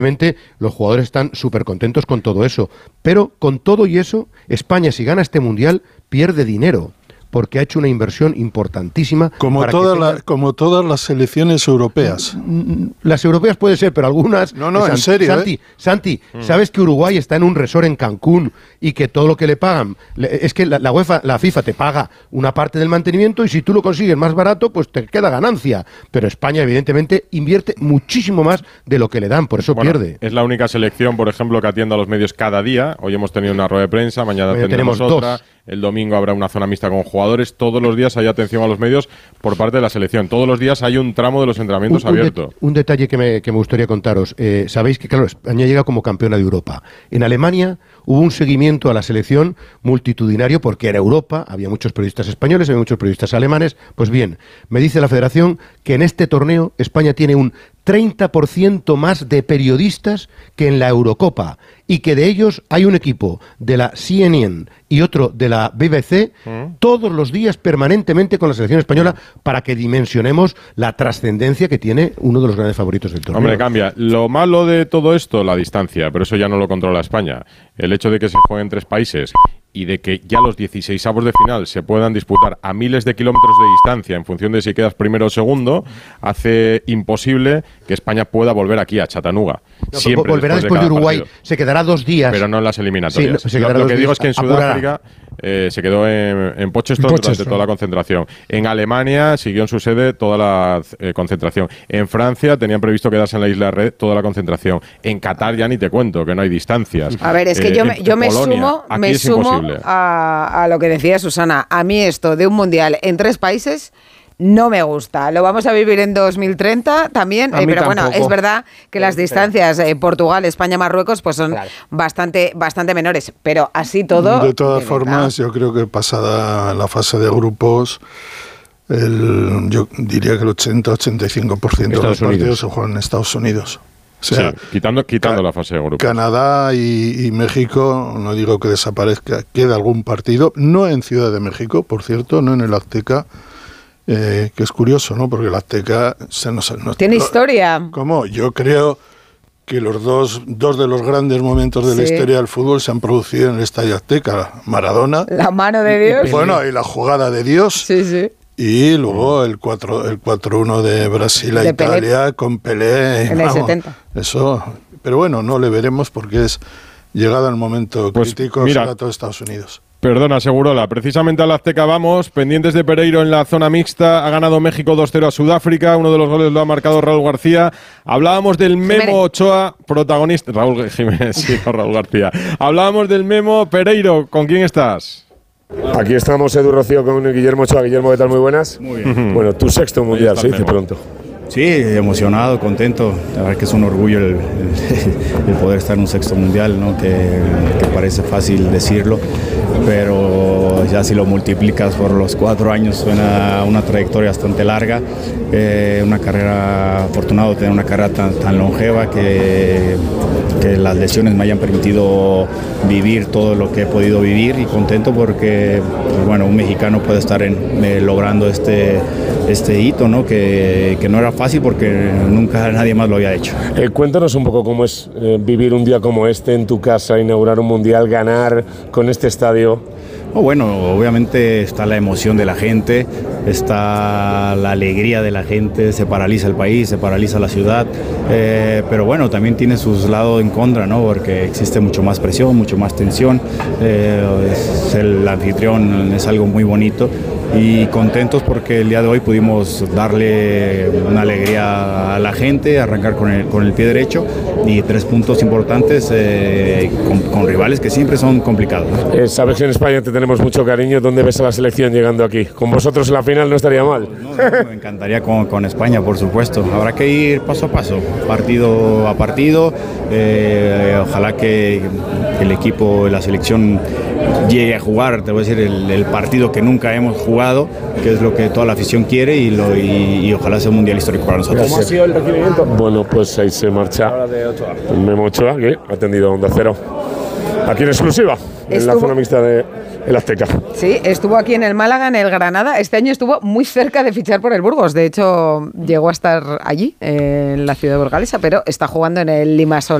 Los jugadores están súper contentos con todo eso, pero con todo y eso, España, si gana este Mundial, pierde dinero, porque ha hecho una inversión importantísima. Como todas las selecciones europeas. Las europeas puede ser, pero algunas... No, en serio, Santi, ¿sabes que Uruguay está en un resort en Cancún y que todo lo que le pagan... Es que la UEFA, la FIFA te paga una parte del mantenimiento y si tú lo consigues más barato, pues te queda ganancia. Pero España, evidentemente, invierte muchísimo más de lo que le dan, por eso pierde. Es la única selección, por ejemplo, que atiende a los medios cada día. Hoy hemos tenido una rueda de prensa, mañana tendremos otra. El domingo habrá una zona mixta con jugadores. Todos los días hay atención a los medios por parte de la selección. Todos los días hay un tramo de los entrenamientos abierto. Un detalle que me gustaría contaros. Sabéis que, claro, España llega como campeona de Europa. En Alemania hubo un seguimiento a la selección multitudinario porque era Europa, había muchos periodistas españoles, había muchos periodistas alemanes. Pues bien, me dice la federación que en este torneo España tiene un 30% más de periodistas que en la Eurocopa y que de ellos hay un equipo de la CNN y otro de la BBC todos los días permanentemente con la selección española para que dimensionemos la trascendencia que tiene uno de los grandes favoritos del torneo. Hombre, cambia. Lo malo de todo esto, la distancia, pero eso ya no lo controla España. El hecho de que se jueguen 3 países y de que ya los 16avos de final se puedan disputar a miles de kilómetros de distancia en función de si quedas primero o segundo, hace imposible que España pueda volver aquí a Chattanooga. No, volverá después de Uruguay, partido. Se quedará 2 días. Pero no en las eliminatorias. Sí, lo que digo es que en Sudáfrica se quedó en Pochestron durante toda la concentración. En Alemania siguió en su sede toda la concentración. En Francia tenían previsto quedarse en la isla Red toda la concentración. En Qatar ya ni te cuento, que no hay distancias. A ver, es que yo me sumo a lo que decía Susana. A mí esto de un mundial en 3 países no me gusta. Lo vamos a vivir en 2030 también, pero tampoco. Bueno, es verdad que las distancias Portugal, España, Marruecos pues son bastante menores, pero así todo... De todas formas, yo creo que pasada la fase de grupos, yo diría que el 80-85% de los partidos se juegan en Estados Unidos. O sea, sí, quitando la fase de grupos. Canadá y México, no digo que desaparezca, queda algún partido, no en Ciudad de México, por cierto, no en el Azteca, que es curioso, ¿no? Porque el Azteca tiene historia. ¿Cómo? Yo creo que los dos de los grandes momentos de la historia del fútbol se han producido en el Estadio Azteca. Maradona. La mano de Dios. Bueno, y la jugada de Dios. Sí. Y luego el 4-1 de Brasil a Italia Pelé, con Pelé. En el 70. Eso, pero bueno, no le veremos porque es llegado el momento crítico para todo Estados Unidos. Perdona, Segurola. Precisamente al Azteca vamos, pendientes de Pereiro en la zona mixta. Ha ganado México 2-0 a Sudáfrica. Uno de los goles lo ha marcado Raúl García. Hablábamos del Memo Ochoa, protagonista. Raúl Jiménez, sí, no Raúl García. Hablábamos del Memo. Pereiro, ¿con quién estás? Aquí estamos, Edu Rocío, con Guillermo Ochoa. Guillermo, ¿qué tal? Muy buenas. Muy bien. Bueno, tu 6º mundial, se dice pronto. Sí, emocionado, contento. La verdad que es un orgullo el poder estar en un 6º mundial, ¿no? Que parece fácil decirlo, pero ya si lo multiplicas por los 4 años suena una trayectoria bastante larga, una carrera, afortunado de tener una carrera tan longeva que las lesiones me hayan permitido vivir todo lo que he podido vivir y contento porque, pues bueno, un mexicano puede estar logrando este hito, ¿no? Que no era fácil porque nunca nadie más lo había hecho. Cuéntanos un poco cómo es vivir un día como este en tu casa, inaugurar un mundial, ganar con este estadio. Bueno, obviamente está la emoción de la gente, está la alegría de la gente, se paraliza el país, se paraliza la ciudad, pero bueno, también tiene sus lados en contra, ¿no? Porque existe mucho más presión, mucho más tensión, el anfitrión es algo muy bonito y contentos porque el día de hoy pudimos darle una alegría a la gente, arrancar con el pie derecho y 3 puntos importantes con rivales que siempre son complicados, ¿no? Sabes que en España te tenemos mucho cariño. ¿Dónde ves a la selección llegando aquí? Con vosotros en la final no estaría mal. No, me encantaría con España, por supuesto. Habrá que ir paso a paso, partido a partido. Ojalá que el equipo, la selección llegue a jugar, te voy a decir, el partido que nunca hemos jugado, que es lo que toda la afición quiere y ojalá sea un mundial histórico para nosotros. ¿Cómo ha sido el recibimiento? Bueno, pues ahí se marcha Memo Ochoa, que ha atendido a Onda Cero. aquí en exclusiva, en la zona mixta de el Azteca. Sí, estuvo aquí en el Málaga, en el Granada. Este año estuvo muy cerca de fichar por el Burgos. De hecho, llegó a estar allí, en la ciudad burgalesa, pero está jugando en el Limassol.